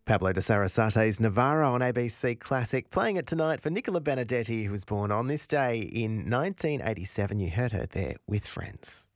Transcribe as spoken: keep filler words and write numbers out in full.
Pablo de Sarasate's Navarro on A B C Classic, playing it tonight for Nicola Benedetti, who was born on this day in nineteen eighty-seven. You heard her there with Friends.